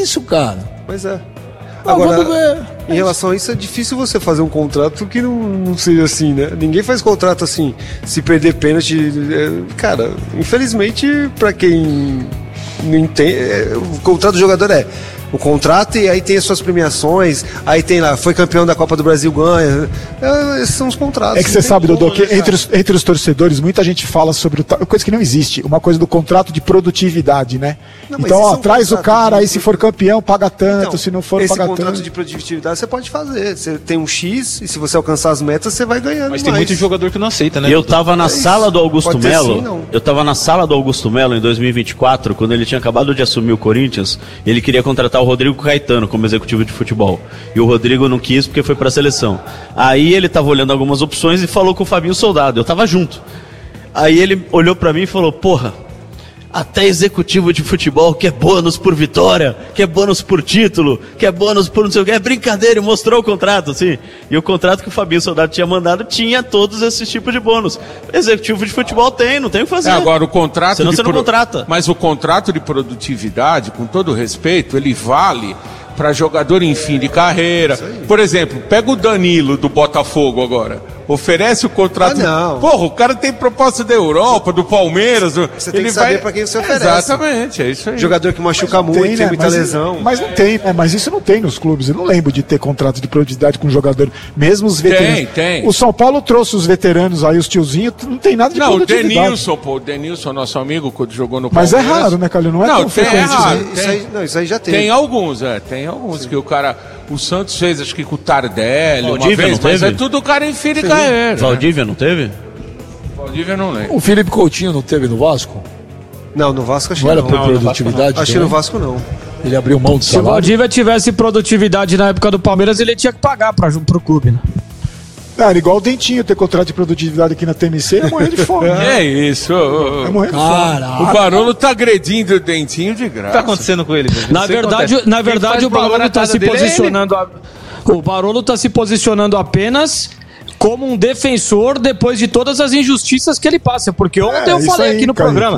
isso, cara. Pois é. Agora, vamos ver. Em relação a isso, é difícil você fazer um contrato que não seja assim, né? Ninguém faz contrato assim, se perder pênalti. Cara, infelizmente, pra quem não entende, o contrato do jogador o contrato, e aí tem as suas premiações, aí tem lá, foi campeão da Copa do Brasil, ganha. Esses são os contratos. É que você sabe, Dodô, que entre os torcedores, muita gente fala sobre coisa que não existe, uma coisa do contrato de produtividade, né? Não, então, traz o cara, aí se for campeão, paga tanto, então, se não for, paga tanto. Esse contrato de produtividade você pode fazer. Você tem um X, e se você alcançar as metas, você vai ganhando. Mas tem muito jogador que não aceita, né? Eu tava na sala do Augusto Melo. Eu tava na sala do Augusto Melo em 2024, quando ele tinha acabado de assumir o Corinthians, ele queria contratar o Rodrigo Caetano como executivo de futebol. E o Rodrigo não quis porque foi pra seleção. Aí ele tava olhando algumas opções e falou com o Fabinho Soldado. Eu tava junto. Aí ele olhou pra mim e falou: porra, até executivo de futebol quer bônus por vitória, quer bônus por título, quer bônus por não sei o que. É brincadeira, e mostrou o contrato, assim. E o contrato que o Fabinho Soldado tinha mandado tinha todos esses tipos de bônus. Executivo de futebol não tem o que fazer. Agora o contrato. Senão você não contrata. Mas o contrato de produtividade, com todo respeito, ele vale para jogador em fim de carreira. Por exemplo, pega o Danilo do Botafogo agora. Oferece o contrato. Não. Porra, o cara tem proposta da Europa, do Palmeiras. Você tem que saber para quem você oferece. Exatamente, é isso aí. Jogador que machuca muito, tem muita lesão. Mas não tem, né? Mas isso não tem nos clubes. Eu não lembro de ter contrato de produtividade com jogador, mesmo os veteranos. Tem. O São Paulo trouxe os veteranos aí, os tiozinhos, não tem nada de produtividade. O Denilson, nosso amigo, quando jogou no Mas Palmeiras. é raro, né, Calil? Não é tão frequente. Isso aí já tem. Tem alguns, que o cara... O Santos fez, acho que com o Tardelli, Valdívia uma vez, não teve? mas é tudo o cara em fim de carreira. Valdívia não teve? Valdívia não lembro. O Felipe Coutinho não teve no Vasco? Não, no Vasco acho que não. Não era por produtividade? Acho que no Vasco não. Ele abriu mão de salário. Se o Valdívia tivesse produtividade na época do Palmeiras, ele tinha que pagar pro clube, né? Cara, igual o Dentinho ter contrato de produtividade aqui na TMC, é morrer de fome. É isso. É morrer de fome. O Barolo tá agredindo o Dentinho de graça. O que tá acontecendo com ele? Na verdade o Barolo tá se posicionando. O Barolo tá se posicionando apenas como um defensor depois de todas as injustiças que ele passa. Porque ontem eu falei aqui no programa,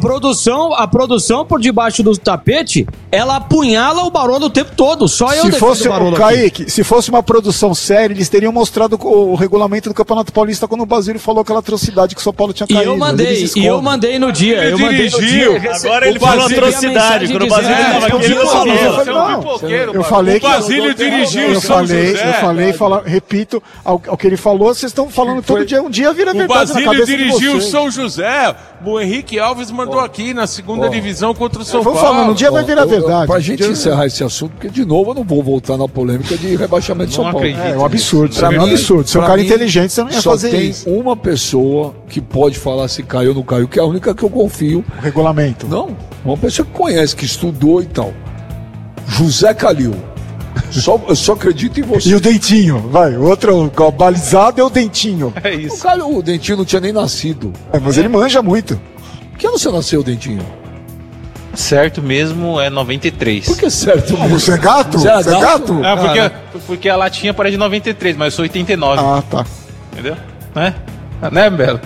a produção por debaixo do tapete, ela apunhala o Barolo o tempo todo. Só eu defendo o Barolo. Kaique, se fosse uma produção séria, eles teriam mostrado o regulamento do Campeonato Paulista quando o Basílio falou aquela atrocidade que o São Paulo tinha caído. Eu mandei no dia. Agora ele falou atrocidade. Quando o Basílio estava aqui, ele não falou. Eu falei que o Basílio dirigiu o São José. Repito, ao que ele falou, vocês estão falando todo dia, um dia vira verdade. O Basílio dirigiu o São José, o Henrique Alves mandou aqui na segunda divisão contra o São Paulo. Falando, um dia vai virar verdade. Pra gente encerrar esse assunto, porque de novo eu não vou voltar na polêmica de rebaixamento de São Paulo. É um absurdo, é um absurdo. Se é um cara inteligente, você não ia fazer isso. Só tem uma pessoa que pode falar se caiu ou não caiu, que é a única que eu confio. O regulamento. Não, uma pessoa que conhece, que estudou e tal. José Calil. Eu só acredito em você. E o Dentinho, vai, o outro balizado é o Dentinho. É isso. O Dentinho não tinha nem nascido. Mas ele manja muito. Que ano você nasceu, Dentinho? Certo mesmo é 93. Por que certo mesmo? Você é gato? Você é gato? Porque a latinha parece de 93, mas eu sou 89. Ah, tá. Entendeu? Né, Belo?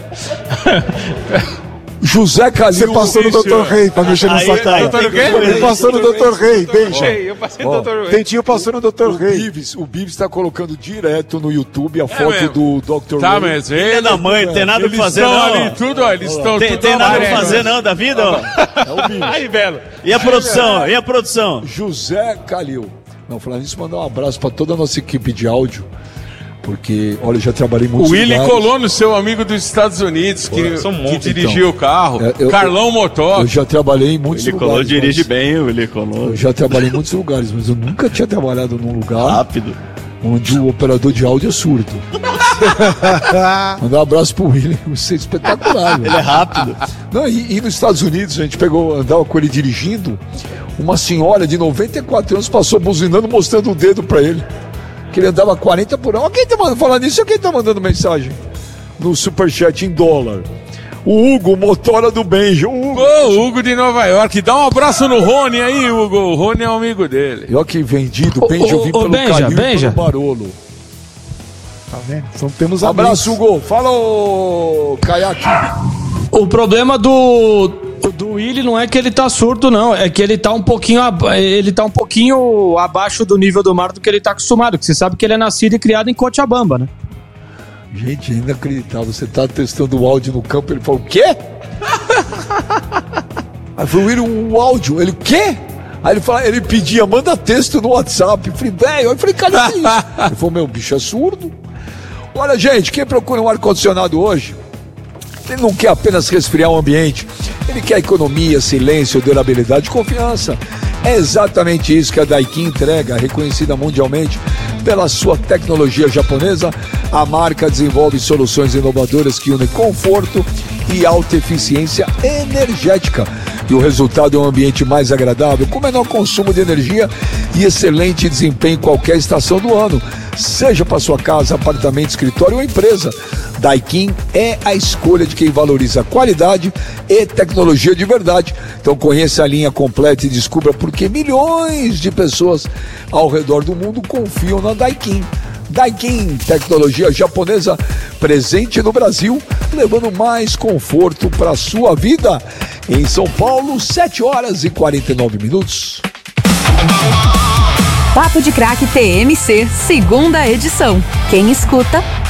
José Calil. Você passou no Dr. Rei pra mexer nessa cara. Ele passou no Dr. Rei, beijo. Eu passei no Dr. Rei. Dentinho passou no Dr. Rei. O Bibs tá colocando direto no YouTube a foto do Dr. Tá, Rei. mas Filha da mãe, não tem nada pra fazer, não. Ali, tudo, eles estão tem nada pra fazer, não, da vida, ó. Aí, Belo. E a produção? E a produção? José Calil. Não, falando isso, mandar um abraço pra toda a nossa equipe de áudio. Porque, olha, eu já trabalhei muito. O Willy Colono, seu amigo dos Estados Unidos, que dirigiu o carro. Carlão Motor. Eu já trabalhei em muitos lugares. O Willy Colono dirige bem, o Willy Colono. Eu já trabalhei em muitos lugares, mas eu nunca tinha trabalhado num lugar rápido onde o operador de áudio é surdo. Mandar um abraço pro Willy, isso é espetacular. Ele é rápido. Não, e nos Estados Unidos, a gente andava com ele dirigindo, uma senhora de 94 anos passou buzinando, mostrando o dedo pra ele. Que ele andava 40 por hora. Quem tá mandando falar nisso? Quem tá mandando mensagem no Superchat em dólar? O Hugo, motora do Benja. O Hugo de Nova York. Dá um abraço no Rony aí, Hugo. O Rony é um amigo dele. Eu aqui vendido, Benja, eu vim pelo Calil e pelo Barolo. Tá vendo? Então temos abraço, Hugo. Fala, Caiaque. O problema do O do Willi não é que ele tá surdo, não. É que ele tá um pouquinho abaixo do nível do mar do que ele tá acostumado. Porque você sabe que ele é nascido e criado em Cochabamba, né? Gente, é inacreditável. Você tá testando o áudio no campo, ele falou, o quê? Aí foi o Willi, um áudio. Ele, o quê? Aí ele pedia, manda texto no WhatsApp. Eu falei, velho, eu falei, cara, que é isso? Ele falou, meu, bicho é surdo. Olha, gente, quem procura um ar-condicionado hoje, ele não quer apenas resfriar o ambiente, ele quer economia, silêncio, durabilidade e confiança. É exatamente isso que a Daikin entrega, reconhecida mundialmente pela sua tecnologia japonesa. A marca desenvolve soluções inovadoras que unem conforto e alta eficiência energética. E o resultado é um ambiente mais agradável, com menor consumo de energia e excelente desempenho em qualquer estação do ano. Seja para sua casa, apartamento, escritório ou empresa, Daikin é a escolha de quem valoriza qualidade e tecnologia de verdade. Então conheça a linha completa e descubra por que milhões de pessoas ao redor do mundo confiam na Daikin. Daikin, tecnologia japonesa presente no Brasil, levando mais conforto para a sua vida. Em São Paulo, 7h49. Papo de Craque TMC, segunda edição. Quem escuta,